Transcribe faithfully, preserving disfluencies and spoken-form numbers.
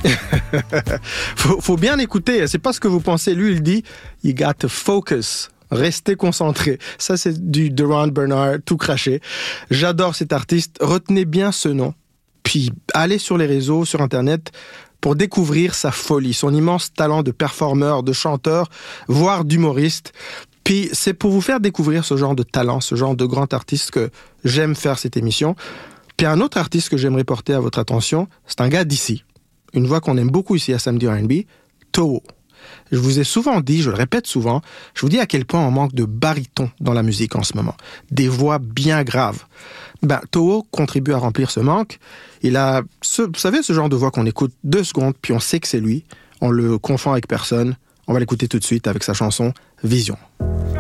faut, faut bien écouter. C'est pas ce que vous pensez. Lui, il dit « You got to focus ». Restez concentré. Ça, c'est du Deron Bernard tout craché. J'adore cet artiste. Retenez bien ce nom. Puis, allez sur les réseaux, sur Internet, pour découvrir sa folie, son immense talent de performeur, de chanteur, voire d'humoriste. Puis, c'est pour vous faire découvrir ce genre de talent, ce genre de grand artiste que j'aime faire cette émission. Puis, un autre artiste que j'aimerais porter à votre attention, c'est un gars d'ici. Une voix qu'on aime beaucoup ici à Samedi R and B, Toho. Je vous ai souvent dit, je le répète souvent, je vous dis à quel point on manque de barytons dans la musique en ce moment. Des voix bien graves. Ben, Toho contribue à remplir ce manque. Il a, ce, vous savez, ce genre de voix qu'on écoute deux secondes, puis on sait que c'est lui. On le confond avec personne. On va l'écouter tout de suite avec sa chanson « Vision ».